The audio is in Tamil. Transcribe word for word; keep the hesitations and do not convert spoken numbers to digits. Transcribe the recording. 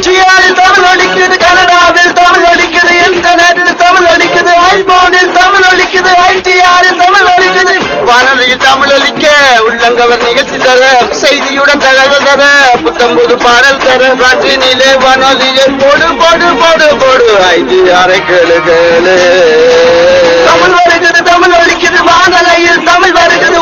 ரஷ்யாவில் தமிழ் ஒலிக்குது, கனடாவில் தமிழ் ஒலிக்குது, இன்டர்நெட்டில் தமிழ் ஒலிக்குது, ஐபோனில் தமிழ் ஒலிக்குது, ஐடிஆரில் தமிழ் ஒலிக்குது. வானொலியில் தமிழ் ஒலிக்க உள்ளங்கவர் நிகழ்ச்சி தர, செய்தியுடன் தகவல் தர, புத்தம்புது பாடல் தர, காற்றினிலே வானொலியிலே போடு போடு போடு போடு ஐந்து அரை கேளு கேளு. தமிழ் வருகிறது, தமிழ் ஒலிக்குது, வானொலியில் தமிழ் வருகிறது.